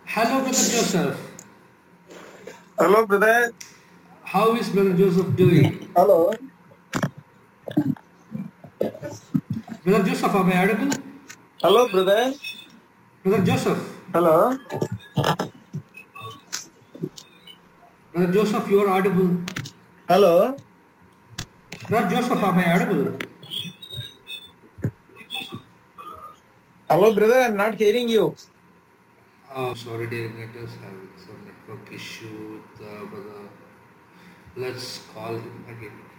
Hello, Brother Joseph. Hello, brother. How is Brother Joseph doing? Hello. Brother Joseph, am I audible? Hello, brother. Brother Joseph. Hello. Brother Joseph, you are audible. Hello. Brother Joseph, am I audible? Hello, brother. I'm not hearing you. Sorry, dear, let us have some network issue with brother. Let's call him again.